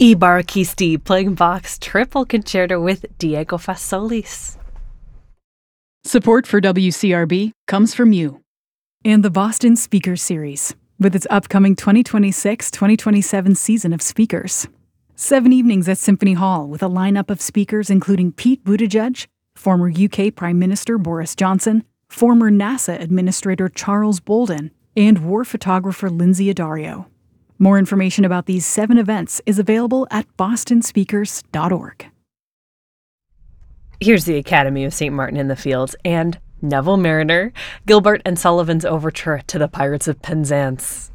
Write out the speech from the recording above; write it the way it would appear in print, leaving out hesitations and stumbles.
Ibarquisti playing Bach's Triple Concerto with Diego Fasolis. Support for WCRB comes from you and the Boston Speakers Series, with its upcoming 2026-2027 season of speakers. 7 evenings at Symphony Hall with a lineup of speakers including Pete Buttigieg, former UK Prime Minister Boris Johnson, former NASA Administrator Charles Bolden, and war photographer Lindsay Addario. More information about these 7 events is available at bostonspeakers.org. Here's the Academy of St. Martin in the Fields and Neville Marriner, Gilbert and Sullivan's Overture to the Pirates of Penzance.